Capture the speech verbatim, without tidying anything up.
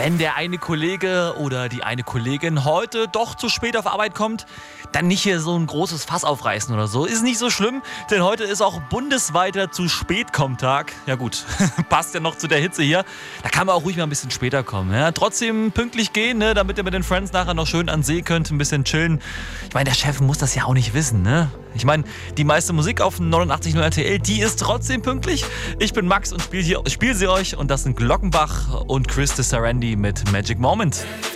wenn der eine Kollege oder die eine Kollegin heute doch zu spät auf Arbeit kommt, dann nicht hier so ein großes Fass aufreißen oder so. Ist nicht so schlimm, denn heute ist auch bundesweiter Zu-Spät-Komm-Tag. Ja gut, passt ja noch zu der Hitze hier. Da kann man auch ruhig mal ein bisschen später kommen. Ja? Trotzdem pünktlich gehen, ne? Damit ihr mit den Friends nachher noch schön an See könnt, ein bisschen chillen. Ich meine, der Chef muss das ja auch nicht wissen, ne? Ich meine, die meiste Musik auf neunundachtzig Komma null R T L, die ist trotzdem pünktlich. Ich bin Max und spiele spiel sie euch und das sind Glockenbach und Chris de Sarandi mit Magic Moment.